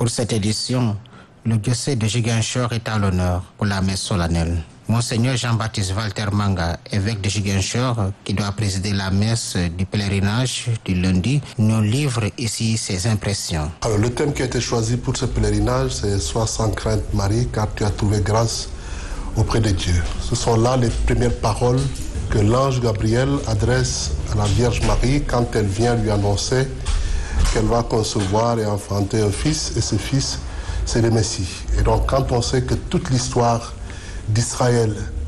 Pour cette édition, le diocèse de Ziguinchor est à l'honneur pour la messe solennelle. Monseigneur Jean-Baptiste Walter Manga, évêque de Ziguinchor, qui doit présider la messe du pèlerinage du lundi, nous livre ici ses impressions. Alors, le thème qui a été choisi pour ce pèlerinage, c'est « Sois sans crainte Marie, car tu as trouvé grâce auprès de Dieu ». Ce sont là les premières paroles que l'ange Gabriel adresse à la Vierge Marie quand elle vient lui annoncer qu'elle va concevoir et enfanter un fils, et ce fils, c'est le Messie. Et donc, quand on sait que toute l'histoire d'Israël